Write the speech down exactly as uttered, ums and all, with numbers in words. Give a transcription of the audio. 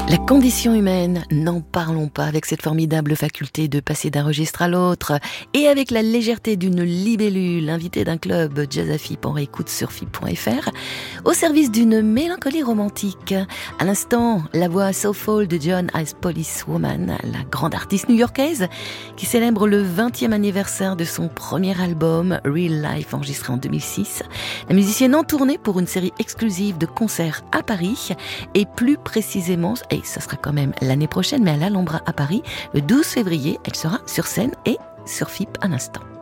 La condition humaine, n'en parlons pas, avec cette formidable faculté de passer d'un registre à l'autre et avec la légèreté d'une libellule, invitée d'un club jazz à F I P, on réécoute sur F I P point F R, au service d'une mélancolie romantique. À l'instant, la voix soulful de Joan as Policewoman, la grande artiste new-yorkaise qui célèbre le vingtième anniversaire de son premier album Real Life, enregistré en deux mille six. La musicienne en tournée pour une série exclusive de concerts à Paris et plus précisément, et ça sera quand même l'année prochaine, mais à l'Alhambra à Paris, le douze février, elle sera sur scène et sur F I P un instant.